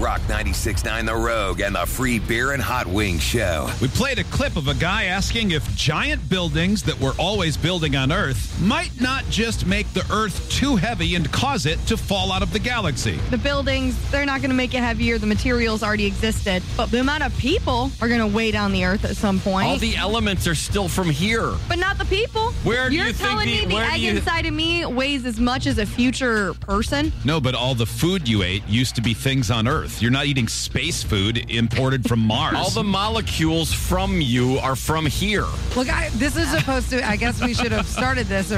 Rock 96.9 The Rogue and the Free Beer and Hot Wings Show. We played a clip of a guy asking if giant buildings that we're always building on Earth might not just make the Earth too heavy and cause it to fall out of the galaxy. The buildings, they're not going to make it heavier. The materials already existed. But the amount of people are going to weigh down the Earth at some point. All the elements are still from here. But not the people. Where do You're you think telling me the egg inside of me weighs as much as a future person? No, but all the food you ate used to be things on Earth. You're not eating space food imported from Mars. All the molecules from you are from here. Look, this is supposed to, I guess we should have started this